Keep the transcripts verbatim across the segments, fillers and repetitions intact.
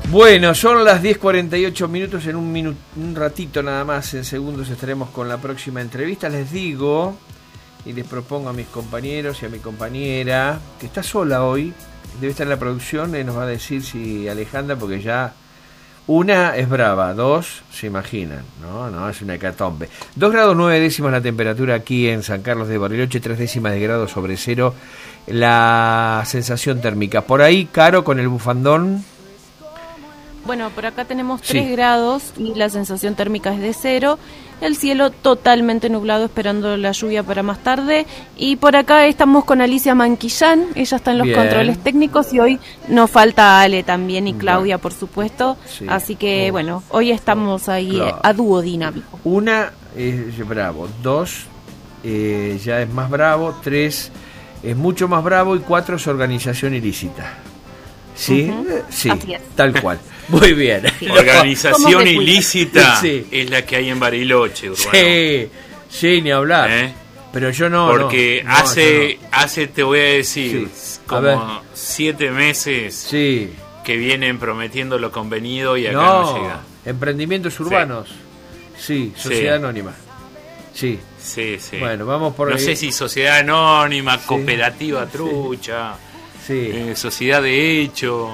Bueno, son las diez cuarenta y ocho minutos, en un, minu- un ratito nada más, en segundos estaremos con la próxima entrevista. Les digo y les propongo a mis compañeros y a mi compañera, que está sola hoy, debe estar en la producción, y nos va a decir si Alejandra, porque ya una es brava, dos se imaginan, no, no, es una hecatombe. Dos grados nueve décimas la temperatura aquí en San Carlos de Bariloche, tres décimas de grado sobre cero la sensación térmica. Por ahí, Caro, con el bufandón. Bueno, por acá tenemos tres Sí. grados y la sensación térmica es de cero. El cielo totalmente nublado, esperando la lluvia para más tarde. Y por acá estamos con Alicia Manquillán, ella está en los Bien. controles técnicos y hoy nos falta Ale también y Claudia, Bueno. por supuesto. Sí. Así que Oh. bueno, hoy estamos ahí Claro. a dúo dinámico. Una es bravo, dos eh, ya es más bravo, tres es mucho más bravo y cuatro es organización ilícita. ¿Sí? Ujú. Eh, Sí, Así es. tal cual. Muy bien. Organización ¿Cómo me cuidas? ilícita Sí. es la que hay en Bariloche, Urbano. Sí, sí, ni hablar. ¿Eh? Pero yo no. Porque no, no, hace, yo hace, te voy a decir, Sí. A ver. como siete meses no. Sí. que vienen prometiendo lo convenido y acá No, no, llega. emprendimientos urbanos. Sí, sociedad anónima. Sí. Sí, sí. Bueno, vamos por No ahí. sé si sociedad anónima, Sí. cooperativa Sí. trucha, Sí. eh, sociedad de hecho,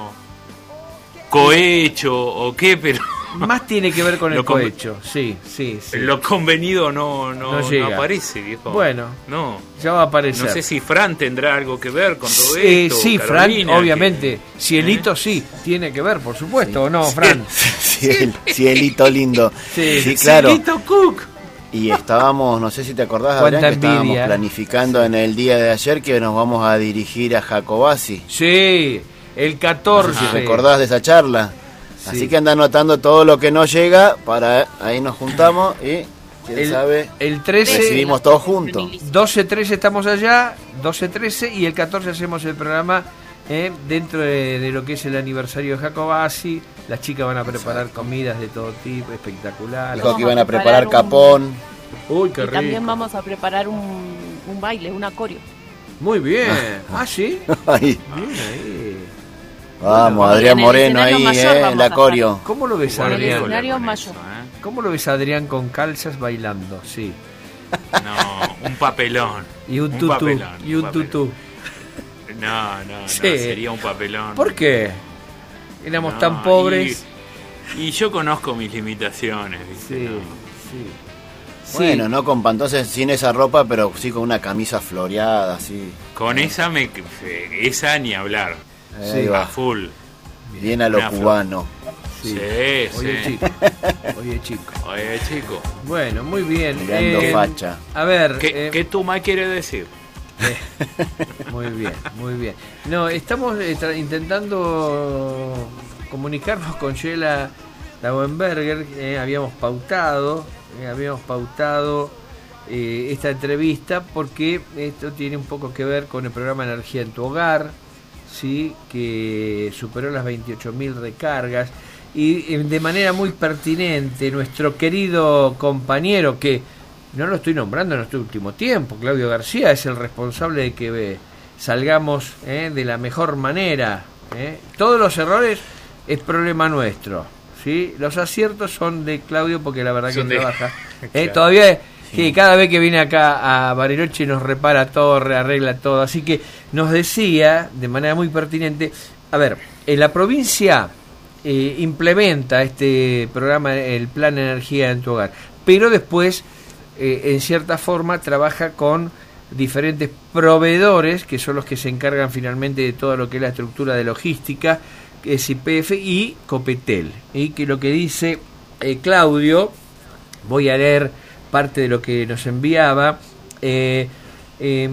cohecho o qué, pero Más tiene que ver con el Lo con- cohecho. Sí, sí, sí. lo convenido no, No no, no llega. aparece, viejo. Bueno. No. Ya va a aparecer. No sé si Fran tendrá algo que ver con todo Eh, esto. sí, Fran, Carolina, obviamente. que- Cielito sí, tiene que ver, por supuesto, ¿o no, Fran? Ciel- cielito lindo. Sí. Sí, claro. Cielito Cook. Y estábamos, no sé si te acordás, Cuánta Adrián, que estábamos envidia. planificando en el día de ayer que nos vamos a dirigir a Jacobasi. Sí, el No catorce. sé si recordás de esa charla. Sí. Así que anda anotando todo lo que no llega, para ahí nos juntamos y, quién El, sabe, el trece, recibimos todos juntos. doce trece estamos allá, doce trece y el catorce hacemos el programa eh, dentro de, de lo que es el aniversario de Jacobasi. Las chicas van a preparar comidas de todo tipo, espectacular. Dijo que iban a preparar preparar un- capón. Uy, qué Y rico. también vamos a preparar un, un baile, un acorio. Muy bien. Ah, sí. Ahí. Bien ahí. Vamos, Bueno, Adrián en el Moreno escenario ahí, mayor eh, vamos el a estar. acorio. ¿Cómo lo ves, En el Adrián? escenario Con mayor. eso, ¿eh? ¿Cómo lo ves, Adrián, con calzas bailando? Sí. No, un papelón. Y un Un tutú. papelón, y un un tutú. No, no, no, Sí. sería un papelón. ¿Por qué? Éramos No, tan pobres. Y, y yo conozco mis limitaciones, ¿viste? Sí, No. sí. Bueno, no con entonces sin esa ropa, pero sí con una camisa floreada, así. Con esa me esa ni hablar. Ahí Sí. A va. full. Bien a lo Una flor. cubano. Sí, sí. Oye, chico. Oye, chico. Oye, chico. Bueno, muy bien. Mirando Eh, facha. A ver. ¿Qué, eh, ¿Qué tú más quieres decir? Muy bien, muy bien. No, estamos eh, tra- intentando comunicarnos con Sheila Lauenberger. Eh, habíamos pautado, eh, habíamos pautado eh, esta entrevista porque esto tiene un poco que ver con el programa Energía en tu Hogar, sí, que superó las veintiocho mil recargas y eh, de manera muy pertinente nuestro querido compañero, que no lo estoy nombrando en este último tiempo, Claudio García es el responsable de que eh, salgamos eh, de la mejor manera. eh. Todos los errores es problema nuestro, ¿sí? Los aciertos son de Claudio porque la verdad Son que de- trabaja. Eh, Claro. Todavía que cada vez que viene acá a Bariloche nos repara todo, arregla todo. Así que nos decía de manera muy pertinente, a ver, en la provincia eh, implementa este programa, el Plan Energía en tu Hogar, pero después eh, en cierta forma trabaja con diferentes proveedores que son los que se encargan finalmente de todo lo que es la estructura de logística, que es Y P F y Copetel. Y que lo que dice eh, Claudio, voy a leer parte de lo que nos enviaba. eh, eh,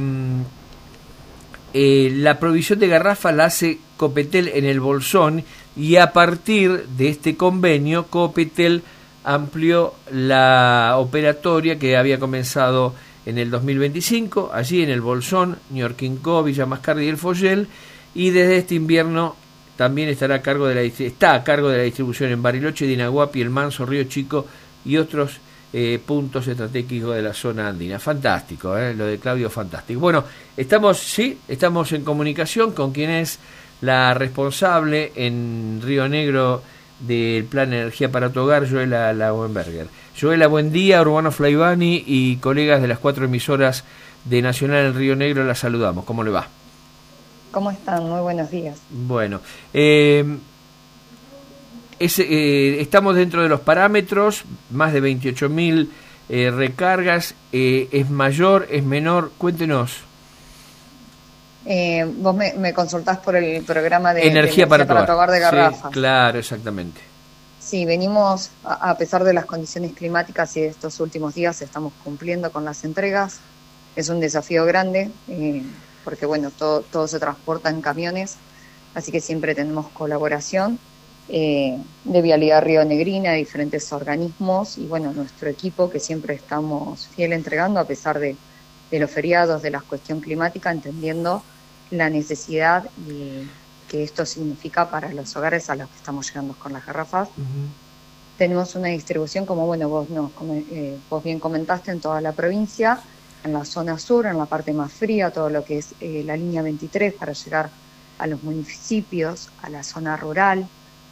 eh, la provisión de garrafa la hace Copetel en el Bolsón y a partir de este convenio Copetel amplió la operatoria que había comenzado en el dos mil veinticinco, allí en el Bolsón, Ñorquincó, Villa Mascardi y El Follel, y desde este invierno también estará a cargo de la está a cargo de la distribución en Bariloche, Dinaguapi, El Manso, Río Chico y otros eh, puntos estratégicos de la zona andina. Fantástico, eh, lo de Claudio, fantástico. Bueno, estamos, sí, estamos en comunicación con quien es la responsable en Río Negro del Plan Energía para tu Hogar, Joela Lauenberger. Joela, buen día, Urbano Flaivani y colegas de las cuatro emisoras de Nacional en Río Negro, la saludamos. ¿Cómo le va? ¿Cómo están? Muy buenos días. Bueno, eh, es, eh, estamos dentro de los parámetros, más de veintiocho mil eh, recargas, eh, ¿es mayor, es menor? Cuéntenos. Eh, vos me, me consultás por el programa de Energía, de para, para tu hogar de Garrafas. Sí, claro, exactamente. Sí, venimos, a, a pesar de las condiciones climáticas y de estos últimos días, estamos cumpliendo con las entregas. Es un desafío grande, eh, porque bueno, todo, todo se transporta en camiones, así que siempre tenemos colaboración eh, de Vialidad Rionegrina, de diferentes organismos, y bueno, nuestro equipo que siempre estamos fiel entregando a pesar de, de los feriados, de la cuestión climática, entendiendo la necesidad y que esto significa para los hogares a los que estamos llegando con las garrafas. Uh-huh. Tenemos una distribución, como bueno vos, nos, eh, vos bien comentaste, en toda la provincia, en la zona sur, en la parte más fría, todo lo que es eh, la línea veintitrés para llegar a los municipios, a la zona rural,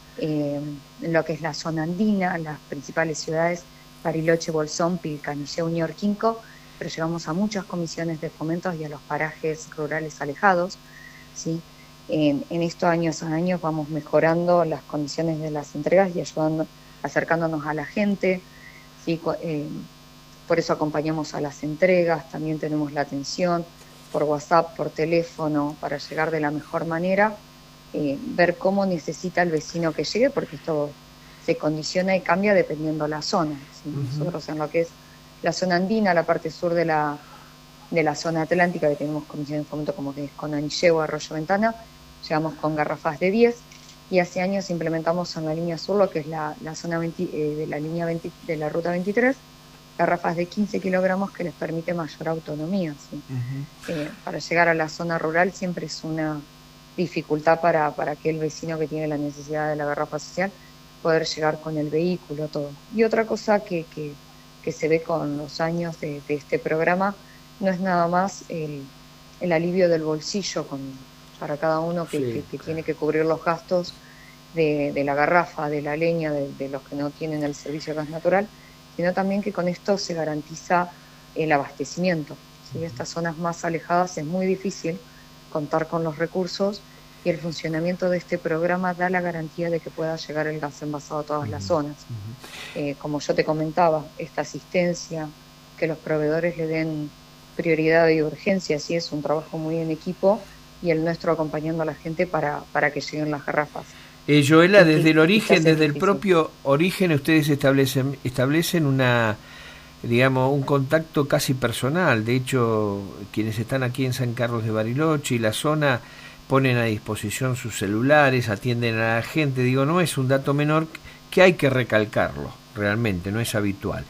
eh, en lo que es la zona andina, las principales ciudades, Bariloche, Bolsón, Pilcanillé, Unión Quinco, pero llegamos a muchas comisiones de fomentos y a los parajes rurales alejados, ¿sí? En, en estos años a años vamos mejorando las condiciones de las entregas y ayudando, acercándonos a la gente, ¿sí? Eh, por eso acompañamos a las entregas, también tenemos la atención por WhatsApp, por teléfono, para llegar de la mejor manera, eh, ver cómo necesita el vecino que llegue, porque esto se condiciona y cambia dependiendo la zona, ¿sí? Uh-huh. Nosotros en lo que es la zona andina, la parte sur de la, de la zona atlántica, que tenemos comisión de fomento como que es con Anille o Arroyo Ventana, llegamos con garrafas de diez, y hace años implementamos en la línea sur lo que es la, la zona veinte, eh, de la línea veinte, de la ruta veintitrés, garrafas de quince kilogramos que les permite mayor autonomía, ¿sí? Uh-huh. eh, para llegar a la zona rural siempre es una dificultad para, para aquel vecino que tiene la necesidad de la garrafa social poder llegar con el vehículo, todo. Y otra cosa que, que, que se ve con los años de, de este programa no es nada más el, el alivio del bolsillo con, para cada uno que, sí, que, que tiene que cubrir los gastos de, de la garrafa, de la leña, de, de los que no tienen el servicio de gas natural, sino también que con esto se garantiza el abastecimiento, ¿sí? Estas zonas más alejadas es muy difícil contar con los recursos y el funcionamiento de este programa da la garantía de que pueda llegar el gas envasado a todas uh-huh. las zonas. Uh-huh. Eh, como yo te comentaba, esta asistencia, que los proveedores le den prioridad y urgencia, sí, es un trabajo muy en equipo, y el nuestro acompañando a la gente para, para que lleguen las garrafas. Eh, Joela, desde el origen, desde el propio origen, ustedes establecen establecen una, digamos, un contacto casi personal. De hecho, quienes están aquí en San Carlos de Bariloche y la zona ponen a disposición sus celulares, atienden a la gente. Digo, no es un dato menor que hay que recalcarlo, realmente, no es habitual.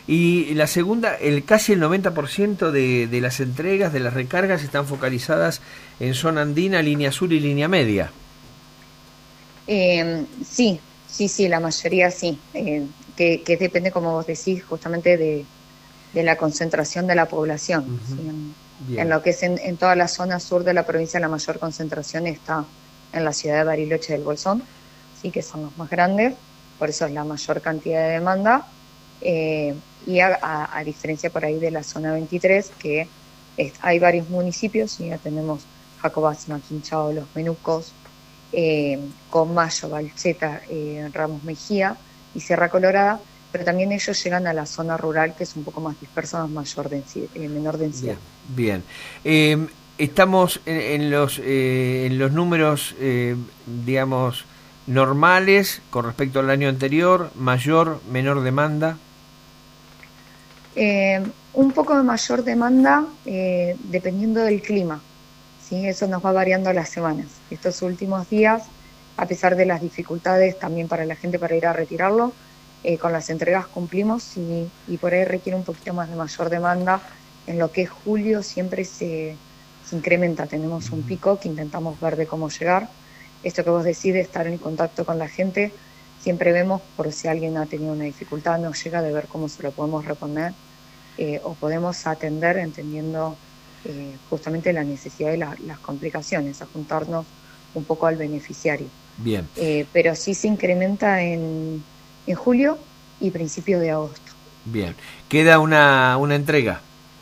Y la segunda, el casi el noventa por ciento de, de las entregas, de las recargas, están focalizadas en zona andina, línea sur y línea media. Eh, sí, sí, sí, la mayoría sí, eh, que, que depende, como vos decís, justamente de, de la concentración de la población. Uh-huh. ¿Sí? En, en lo que es en, en toda la zona sur de la provincia, la mayor concentración está en la ciudad de Bariloche del Bolsón, sí, que son los más grandes, por eso es la mayor cantidad de demanda, eh, y a, a, a diferencia por ahí de la zona veintitrés, que es, hay varios municipios, y ya tenemos Jacobacima, Quinchao, Los Menucos, Eh, con Mayo, Balcheta, eh, Ramos Mejía y Sierra Colorada, pero también ellos llegan a la zona rural, que es un poco más dispersa, mayor densidad, eh, menor densidad. Bien, bien. Eh, estamos en, en los eh, en los números, eh, digamos, normales con respecto al año anterior, mayor, menor demanda. Eh, un poco de mayor demanda eh, dependiendo del clima. Sí, eso nos va variando a las semanas. Estos últimos días, a pesar de las dificultades también para la gente para ir a retirarlo, eh, con las entregas cumplimos y, y por ahí requiere un poquito más de mayor demanda. En lo que es julio siempre se, se incrementa, tenemos un pico que intentamos ver de cómo llegar. Esto que vos decís de estar en contacto con la gente, siempre vemos por si alguien ha tenido una dificultad, nos llega de ver cómo se lo podemos reponer eh, o podemos atender entendiendo Eh, justamente la necesidad de la, las complicaciones, a juntarnos un poco al beneficiario. Bien. Eh, pero sí se incrementa en, en julio y principios de agosto. Bien. ¿Queda una, una entrega?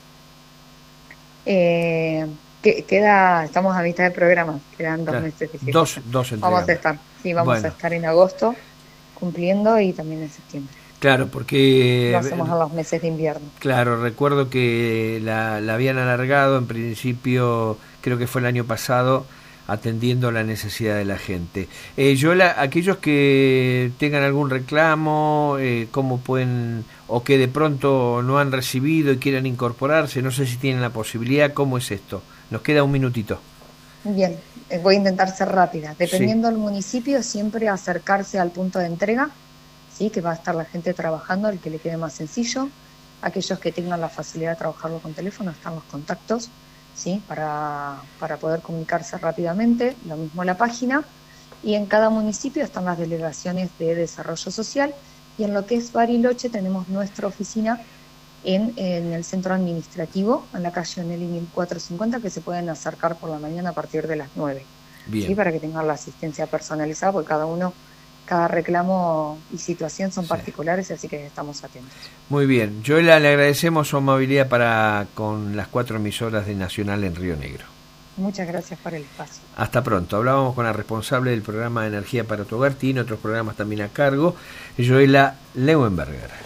Eh, que, queda, estamos a mitad del programa, quedan dos Claro. meses. De Dos, dos entregas. Vamos a estar, sí, vamos Bueno. a estar en agosto cumpliendo y también en septiembre. Claro, porque... Lo hacemos en los meses de invierno. Claro, recuerdo que la, la habían alargado en principio, creo que fue el año pasado, atendiendo la necesidad de la gente. Eh, yo, la, aquellos que tengan algún reclamo, eh, cómo pueden, o que de pronto no han recibido y quieran incorporarse, no sé si tienen la posibilidad, ¿cómo es esto? Nos queda un minutito. Bien, eh, voy a intentar ser rápida. Dependiendo del municipio, siempre acercarse al punto de entrega, sí, que va a estar la gente trabajando, el que le quede más sencillo. Aquellos que tengan la facilidad de trabajarlo con teléfono, están los contactos, sí, para, para poder comunicarse rápidamente. Lo mismo la página. Y en cada municipio están las delegaciones de desarrollo social. Y en lo que es Bariloche tenemos nuestra oficina en, en el centro administrativo, en la calle Onelli mil cuatrocientos cincuenta, que se pueden acercar por la mañana a partir de las nueve. Bien. ¿Sí? Para que tengan la asistencia personalizada, porque cada uno, cada reclamo y situación son Sí. particulares, así que estamos atentos. Muy bien. Joela, le agradecemos su amabilidad para con las cuatro emisoras de Nacional en Río Negro. Muchas gracias por el espacio. Hasta pronto. Hablábamos con la responsable del programa de Energía para tu Hogar, tiene otros programas también a cargo, Joela Leuenberger.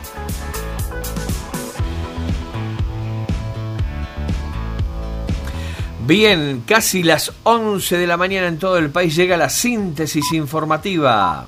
Bien, casi las once de la mañana en todo el país llega la síntesis informativa.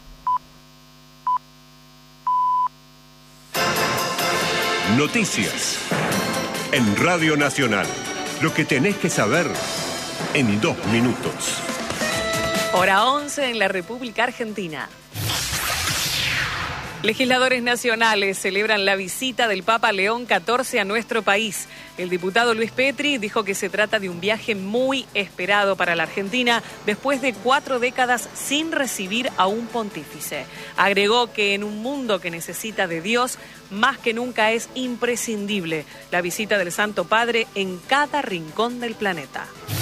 Noticias en Radio Nacional. Lo que tenés que saber en dos minutos. Hora once en la República Argentina. Legisladores nacionales celebran la visita del Papa León catorce a nuestro país. El diputado Luis Petri dijo que se trata de un viaje muy esperado para la Argentina después de cuatro décadas sin recibir a un pontífice. Agregó que en un mundo que necesita de Dios, más que nunca es imprescindible la visita del Santo Padre en cada rincón del planeta.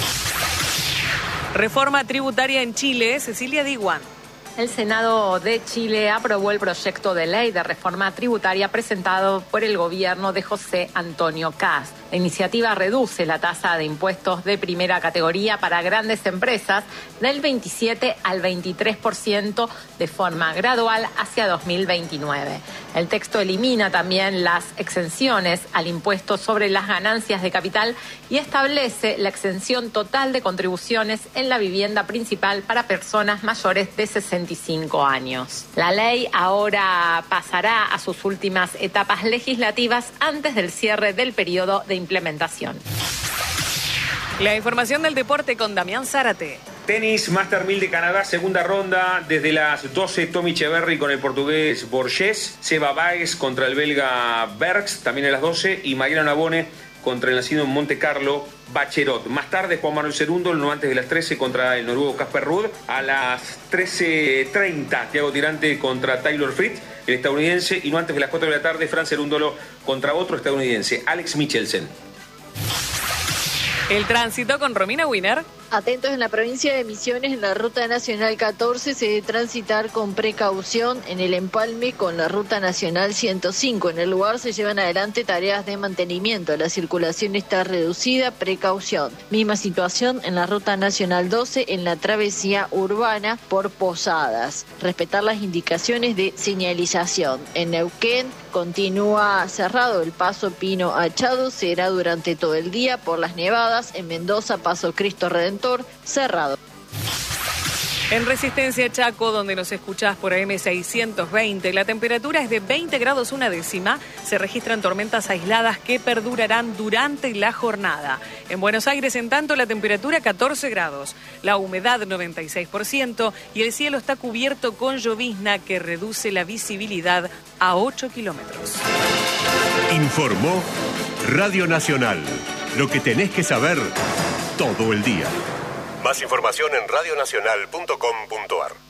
Reforma tributaria en Chile, Cecilia Diguán. El Senado de Chile aprobó el proyecto de ley de reforma tributaria presentado por el gobierno de José Antonio Kast. La iniciativa reduce la tasa de impuestos de primera categoría para grandes empresas del veintisiete al veintitrés por ciento de forma gradual hacia dos mil veintinueve. El texto elimina también las exenciones al impuesto sobre las ganancias de capital y establece la exención total de contribuciones en la vivienda principal para personas mayores de sesenta y cinco años. La ley ahora pasará a sus últimas etapas legislativas antes del cierre del periodo de implementación. La información del deporte con Damián Zárate. Tenis, Master mil de Canadá, segunda ronda, desde las doce, Tommy Echeverry con el portugués Borges, Seba Baez contra el belga Bergs, también a las doce, y Mariano Navone contra el nacido en Monte Carlo, Bacherot. Más tarde, Juan Manuel Cerundo, no antes de las trece, contra el noruego Casper Ruud. A las trece treinta, Thiago Tirante contra Taylor Fritz, el estadounidense. Y no antes de las cuatro de la tarde, Fran Cerúndolo contra otro estadounidense, Alex Michelsen. El tránsito con Romina Wiener. Atentos en la provincia de Misiones, en la Ruta Nacional catorce, se debe transitar con precaución en el empalme con la Ruta Nacional ciento cinco. En el lugar se llevan adelante tareas de mantenimiento. La circulación está reducida, precaución. Misma situación en la Ruta Nacional doce, en la travesía urbana por Posadas. Respetar las indicaciones de señalización. En Neuquén continúa cerrado el paso Pino Achado, será durante todo el día por las nevadas. En Mendoza, paso Cristo Redentor, cerrado. En Resistencia Chaco, donde nos escuchás por A M seiscientos veinte, la temperatura es de veinte grados una décima. Se registran tormentas aisladas que perdurarán durante la jornada. En Buenos Aires, en tanto, la temperatura catorce grados, la humedad noventa y seis por ciento y el cielo está cubierto con llovizna que reduce la visibilidad a ocho kilómetros. Informó Radio Nacional. Lo que tenés que saber todo el día. Más información en radionacional punto com punto ar.